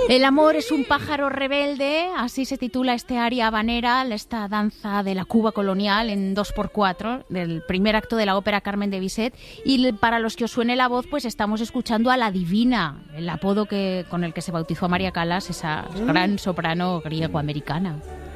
El amor es un pájaro rebelde, así se titula este aria habanera, esta danza de la Cuba colonial en 2x4, del primer acto de la ópera Carmen de Bizet. Y para los que os suene la voz, pues estamos escuchando a la Divina, el apodo con el que se bautizó a María Callas, esa gran soprano griego-americana.